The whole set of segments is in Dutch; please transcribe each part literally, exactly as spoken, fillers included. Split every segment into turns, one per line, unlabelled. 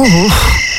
Oh.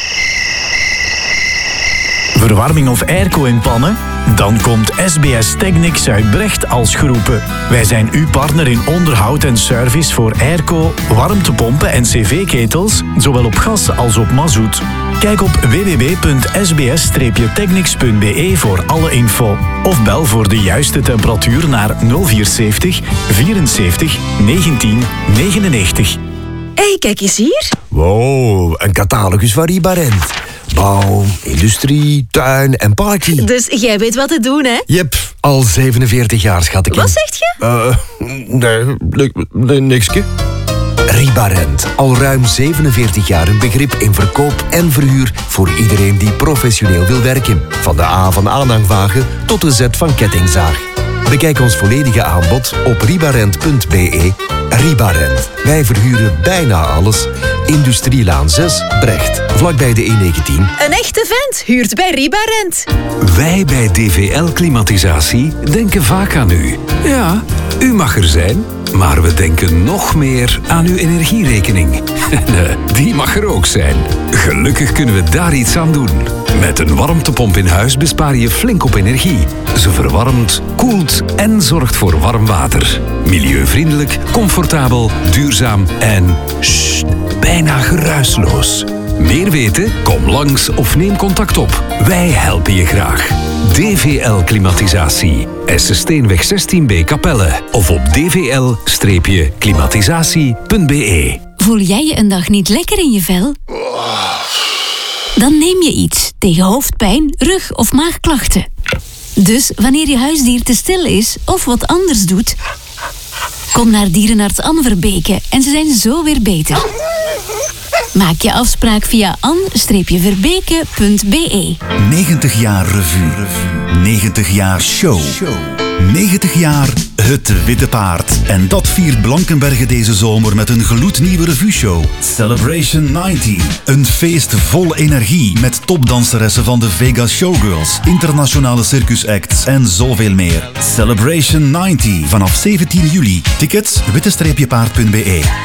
Verwarming of airco in pannen? Dan komt S B S Technics uit Brecht als geroepen. Wij zijn uw partner in onderhoud en service voor airco, warmtepompen en cv-ketels, zowel op gas als op mazout. Kijk op w w w punt s b s technics punt b e voor alle info. Of bel voor de juiste temperatuur naar nul vier zeven vierenzeventig negentien negenennegentig.
Hé, hey, kijk eens hier.
Wow, een catalogus van Ribarent. Bouw, industrie, tuin en parking.
Dus jij weet wat te doen, hè?
Jep, al zevenenveertig jaar, schat ik.
Wat zeg je?
Uh, nee, nee, nee, nikske. Ribarent, al ruim zevenenveertig jaar een begrip in verkoop en verhuur voor iedereen die professioneel wil werken. Van de A van aanhangwagen tot de Z van kettingzaag. Bekijk ons volledige aanbod op ribarent punt b e. Ribarent. Wij verhuren bijna alles. Industrielaan zes, Brecht. Vlakbij de E negentien.
Een echte vent huurt bij Ribarent.
Wij bij D V L Klimatisatie denken vaak aan u. Ja, u mag er zijn, maar we denken nog meer aan uw energierekening. En die mag er ook zijn. Gelukkig kunnen we daar iets aan doen. Met een warmtepomp in huis bespaar je flink op energie. Ze verwarmt, koelt en zorgt voor warm water. Milieuvriendelijk, comfortabel, duurzaam en sst, bijna geruisloos. Meer weten? Kom langs of neem contact op. Wij helpen je graag. D V L Klimatisatie. Essesteenweg zestien B Capelle. Of op d v l klimatisatie punt b e.
Voel jij je een dag niet lekker in je vel? Dan neem je iets tegen hoofdpijn, rug- of maagklachten. Dus wanneer je huisdier te stil is of wat anders doet, kom naar dierenarts Anne Verbeke en ze zijn zo weer beter. Maak je afspraak via an verbeke punt b e.
negentig jaar revue. negentig jaar show. negentig jaar Het Witte Paard. En dat viert Blankenberge deze zomer met een gloednieuwe revue-show. Celebration negentig. Een feest vol energie met topdanseressen van de Vegas Showgirls, internationale circusacts en zoveel meer. Celebration negentig. Vanaf zeventien juli. Tickets witte paard punt b e.